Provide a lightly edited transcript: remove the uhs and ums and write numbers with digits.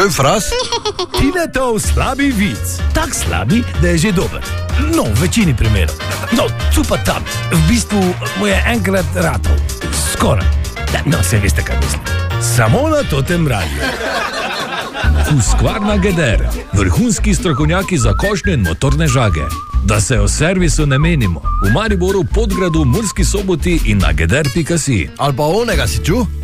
To je fraz? Tinetov slabi vic. Tak slabi, da je že dober. No, v večini primerov. No, tu pa tam. V bistvu mu je enkrat ratov. Skoraj. No, se veste, kaj mislim. Samo na Totem radiju. Husqvarna Geder, vrhunski strokovnjaki za košnje in motorne žage. Da se o servisu ne menimo. V Mariboru, Podgradu, Murski Soboti in na geder.si. Ali pa onega si čutil?